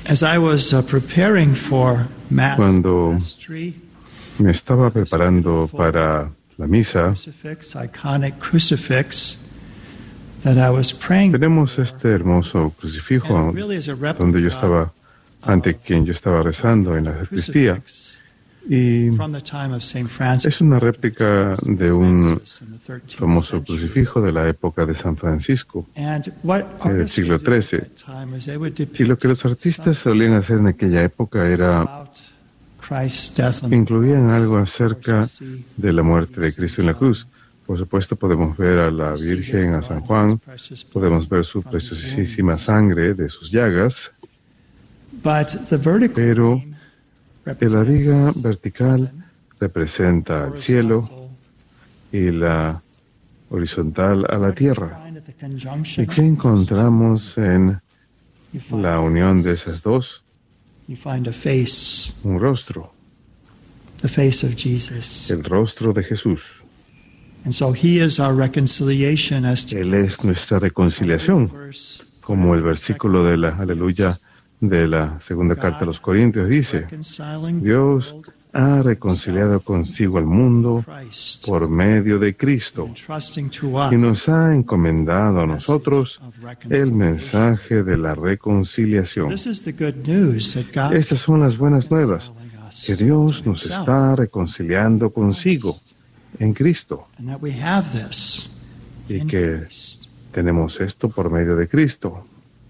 Cuando me estaba preparando para la misa, tenemos este hermoso crucifijo donde yo estaba, ante quien yo estaba rezando en la sacristía, y es una réplica de un famoso crucifijo de la época de San Francisco, del siglo XIII. Y lo que los artistas solían hacer en aquella época era incluían algo acerca de la muerte de Cristo en la cruz. Por supuesto, podemos ver a la Virgen, a San Juan, podemos ver su preciosísima sangre de sus llagas, pero la viga vertical representa el cielo y la horizontal a la tierra. ¿Y qué encontramos en la unión de esas dos? Un rostro, el rostro de Jesús. Él es nuestra reconciliación, como el versículo de la Aleluya de la segunda carta a los Corintios dice: Dios ha reconciliado consigo al mundo por medio de Cristo y nos ha encomendado a nosotros el mensaje de la reconciliación. Estas son las buenas nuevas, que Dios nos está reconciliando consigo en Cristo y que tenemos esto por medio de Cristo.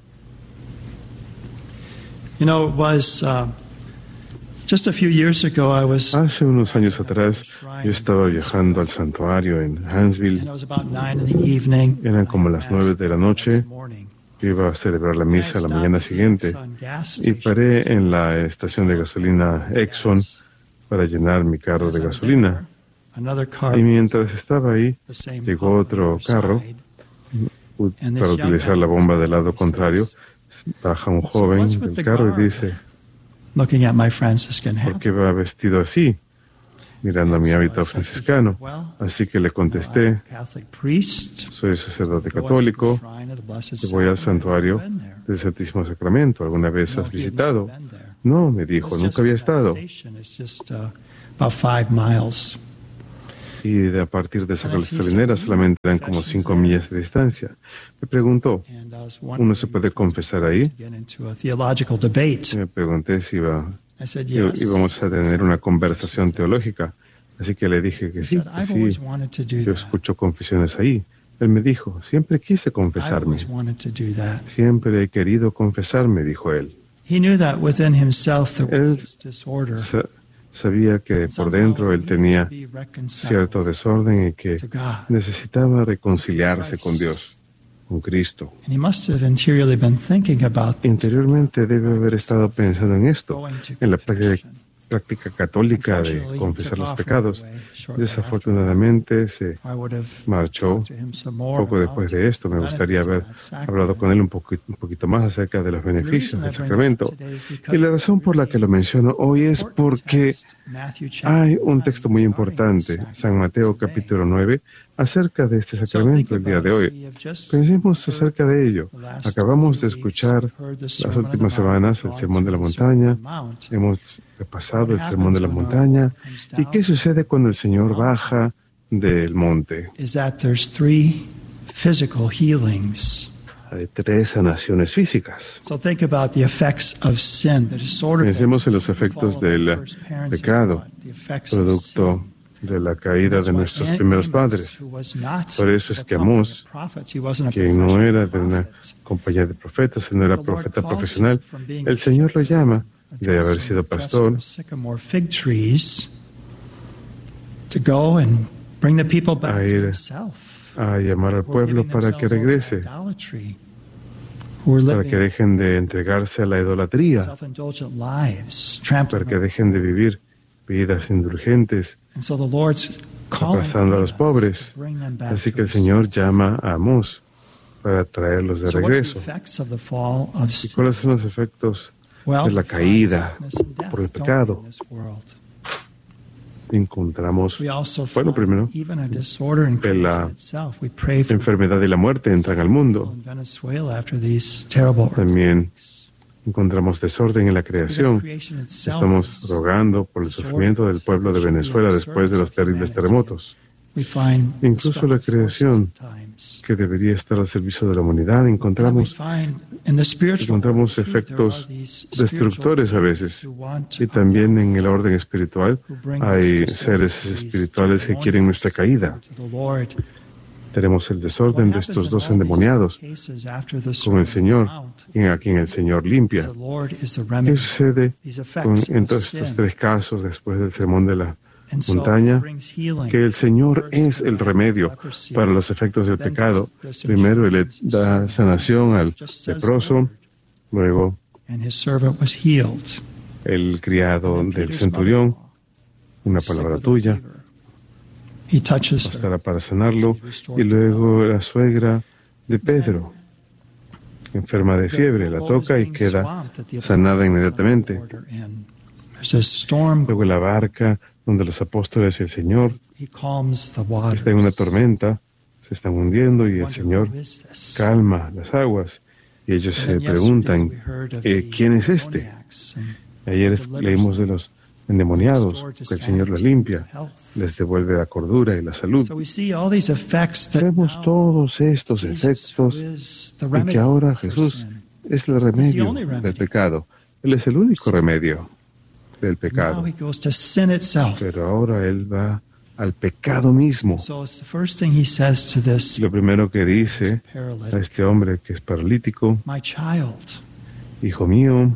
Hace unos años atrás, yo estaba viajando al santuario en Huntsville. Eran como las 9 de la noche. Yo iba a celebrar la misa la mañana siguiente y paré en la estación de gasolina Exxon para llenar mi carro de gasolina. Y mientras estaba ahí, llegó otro carro para utilizar la bomba del lado contrario. Baja un joven del carro y dice: ¿por qué va vestido así? Mirando a mi hábito franciscano. Así que le contesté: soy sacerdote católico y voy al santuario del Santísimo Sacramento. ¿Alguna vez has visitado? No, me dijo, nunca había estado. Y a partir de esa gasolinera solamente eran como 5 millas de distancia. Me preguntó: ¿uno se puede confesar ahí? Y me pregunté si íbamos a tener una conversación teológica. Así que le dije que sí, yo escucho confesiones ahí. Él me dijo: siempre quise confesarme. Siempre he querido confesarme, dijo él. Él sabía que por dentro él tenía cierto desorden y que necesitaba reconciliarse con Dios, con Cristo. Interiormente debe haber estado pensando en esto, en la práctica católica de confesar los pecados. Desafortunadamente se marchó poco después de esto. Me gustaría haber hablado con él un poquito más acerca de los beneficios del sacramento. Y la razón por la que lo menciono hoy es porque hay un texto muy importante, San Mateo capítulo 9, acerca de este sacramento el día de hoy. Pensemos acerca de ello. Acabamos de escuchar las últimas semanas el Sermón de la Montaña. Hemos repasado el Sermón de la Montaña. ¿Y qué sucede cuando el Señor baja del monte? Hay 3 sanaciones físicas. Pensemos en los efectos del pecado, producto de la caída de nuestros primeros padres. Por eso es que Amós, quien no era de una compañía de profetas, no era profeta profesional, el Señor lo llama, de haber sido pastor, a ir a llamar al pueblo para que regrese, para que dejen de entregarse a la idolatría, para que dejen de vivir vidas indulgentes, aplastando a los pobres. Así que el Señor llama a Amós para traerlos de regreso. ¿Y cuáles son los efectos de la caída por el pecado? Encontramos, primero, que la enfermedad y la muerte entran al mundo. También Encontramos desorden en la creación. Estamos rogando por el sufrimiento del pueblo de Venezuela después de los terribles terremotos. Incluso la creación, que debería estar al servicio de la humanidad, encontramos efectos destructores a veces. Y también en el orden espiritual hay seres espirituales que quieren nuestra caída. Tenemos el desorden de estos dos endemoniados con el Señor, a quien el Señor limpia. ¿Qué sucede en todos estos tres casos después del sermón de la montaña? Que el Señor es el remedio para los efectos del pecado. Primero Él le da sanación al leproso, luego el criado del centurión, una palabra tuya bastará para sanarlo, y luego la suegra de Pedro, enferma de fiebre, la toca y queda sanada inmediatamente. Luego la barca donde los apóstoles y el Señor está en una tormenta, se están hundiendo y el Señor calma las aguas. Y ellos se preguntan, ¿quién es este? Ayer leímos de los endemoniados, que el Señor los limpia, les devuelve la cordura y la salud. Vemos todos estos efectos en que ahora Jesús es el remedio del pecado. Él es el único remedio del pecado. Pero ahora Él va al pecado mismo. Lo primero que dice a este hombre que es paralítico, hijo mío,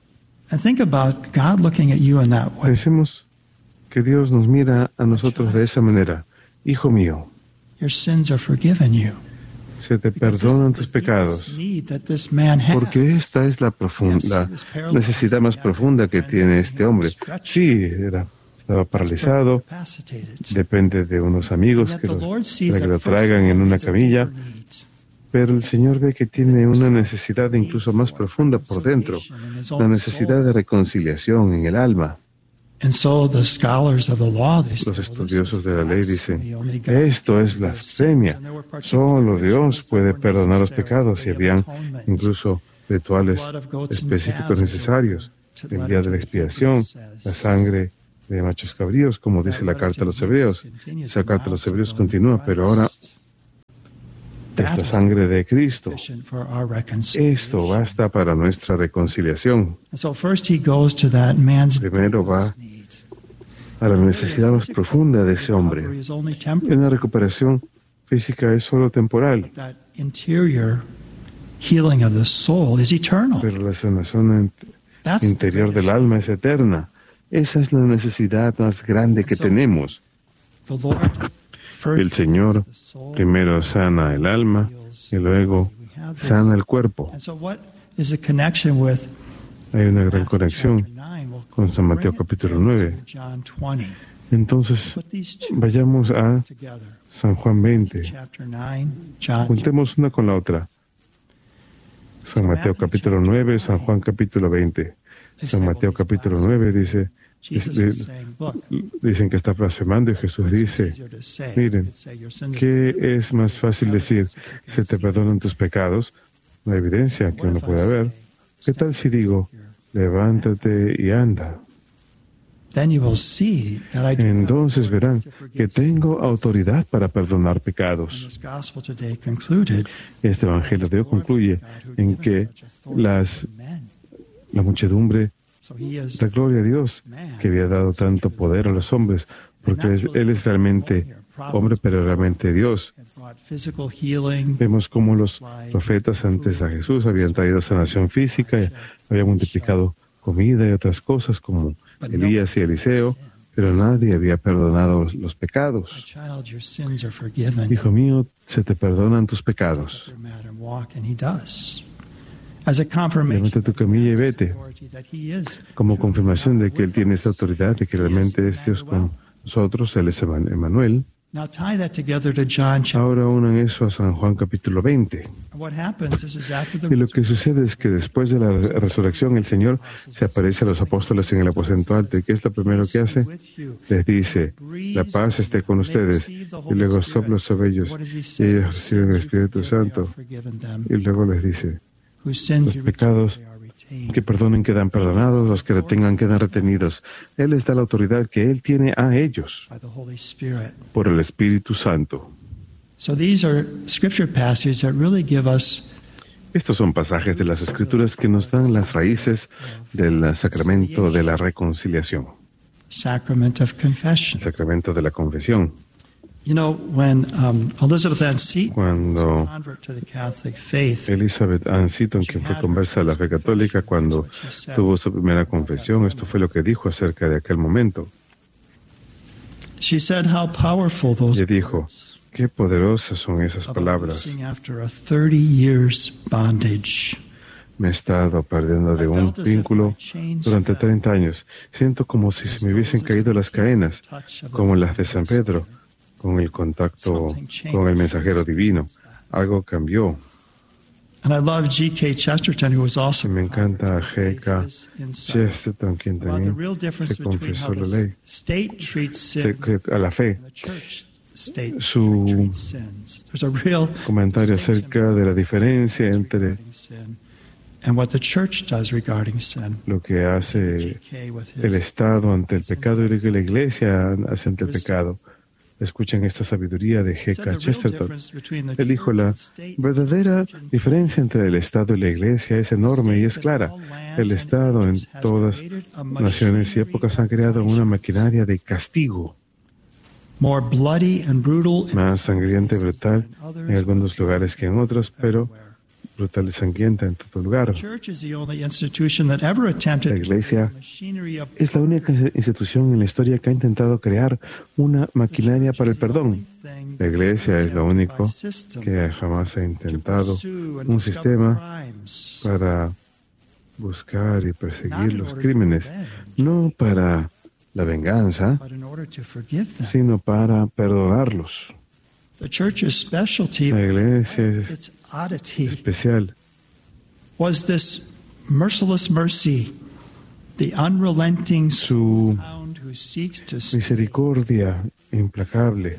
pensemos que Dios nos mira a nosotros de esa manera. Hijo mío, se te perdonan tus pecados, porque esta es la necesidad más profunda que tiene este hombre. Sí, estaba paralizado, depende de unos amigos para que lo traigan en una camilla, pero el Señor ve que tiene una necesidad incluso más profunda por dentro, la necesidad de reconciliación en el alma. Los estudiosos de la ley dicen, esto es blasfemia, solo Dios puede perdonar los pecados, y habían incluso rituales específicos necesarios. El día de la expiación, la sangre de machos cabríos, como dice la carta a los hebreos. Esa carta a los hebreos continúa, pero ahora es la sangre de Cristo. Esto basta para nuestra reconciliación. Primero va a la necesidad más profunda de ese hombre. Una recuperación física es solo temporal, pero la sanación interior del alma es eterna. Esa es la necesidad más grande que tenemos. El Señor primero sana el alma y luego sana el cuerpo. Hay una gran conexión con San Mateo capítulo 9. Entonces, vayamos a San Juan 20. Juntemos una con la otra. San Mateo capítulo 9, San Juan capítulo 20. San Mateo capítulo 9 dicen que está blasfemando, y Jesús dice, miren, ¿qué es más fácil decir? ¿Se te perdonan tus pecados? La evidencia que uno puede ver. ¿Qué tal si digo, levántate y anda? Entonces verán que tengo autoridad para perdonar pecados. Este Evangelio de hoy concluye en que la muchedumbre da gloria a Dios, que había dado tanto poder a los hombres, porque Él es realmente hombre, pero realmente Dios. Vemos cómo los profetas antes a Jesús habían traído sanación física, habían multiplicado comida y otras cosas como Elías y Eliseo, pero nadie había perdonado los pecados. Hijo mío, se te perdonan tus pecados. Levanta tu camilla y vete, como confirmación de que Él tiene esa autoridad, de que realmente es Dios con nosotros. Él es Emmanuel. Ahora unan eso a San Juan capítulo 20. Y lo que sucede es que después de la resurrección, el Señor se aparece a los apóstoles en el aposento alto. ¿Y qué es lo primero que hace? Les dice, la paz esté con ustedes. Y luego sopla sobre ellos. Y ellos reciben el Espíritu Santo. Y luego les dice, los pecados que perdonen quedan perdonados, los que retengan quedan retenidos. Él les da la autoridad que Él tiene a ellos por el Espíritu Santo. Estos son pasajes de las Escrituras que nos dan las raíces del sacramento de la reconciliación, el sacramento de la confesión. Cuando Elizabeth Ann Seton, quien fue conversa a la fe católica, cuando tuvo su primera confesión, esto fue lo que dijo acerca de aquel momento. Ella dijo, qué poderosas son esas palabras. Me he estado perdiendo de un vínculo durante 30 años. Siento como si se me hubiesen caído las cadenas, como las de San Pedro, con el contacto con el mensajero divino. Algo cambió. Me encanta G.K. Chesterton, quien también se confesó la ley, a la fe. Su comentario acerca de la diferencia entre lo que hace el Estado ante el pecado y lo que la Iglesia hace ante el pecado. Escuchen esta sabiduría de G.K. Chesterton. Él dijo, la verdadera diferencia entre el Estado y la Iglesia es enorme y es clara. El Estado en todas naciones y épocas ha creado una maquinaria de castigo más sangrienta y brutal en algunos lugares que en otros, pero brutal y sangrienta en todo lugar. La Iglesia es la única institución en la historia que ha intentado crear una maquinaria para el perdón. La Iglesia es lo único que jamás ha intentado un sistema para buscar y perseguir los crímenes, no para la venganza, sino para perdonarlos. La Iglesia es especial. Su misericordia implacable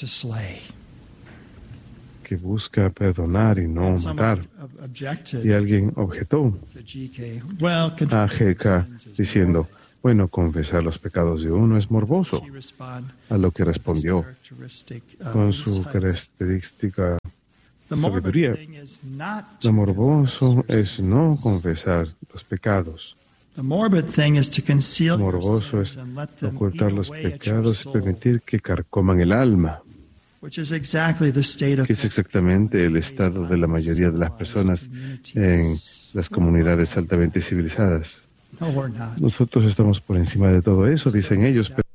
que busca perdonar y no matar. Y alguien objetó a G.K. diciendo, bueno, confesar los pecados de uno es morboso. A lo que respondió con su característica sabiduría. Lo morboso es no confesar los pecados. Lo morboso es ocultar los pecados y permitir que carcoman el alma, que es exactamente el estado de la mayoría de las personas en las comunidades altamente civilizadas. Nosotros estamos por encima de todo eso, dicen ellos, pero